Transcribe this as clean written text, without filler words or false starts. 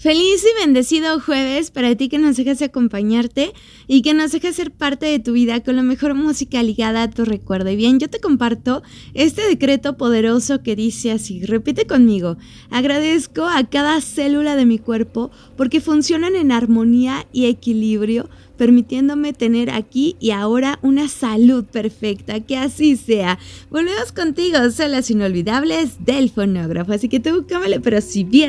Feliz y bendecido jueves para ti que nos dejas acompañarte y que nos dejas ser parte de tu vida con la mejor música ligada a tu recuerdo. Y bien, yo te comparto este decreto poderoso que dice así, repite conmigo: agradezco a cada célula de mi cuerpo porque funcionan en armonía y equilibrio, permitiéndome tener aquí y ahora una salud perfecta, que así sea. Volvemos contigo, son las inolvidables del fonógrafo, así que tú cámale, pero si bien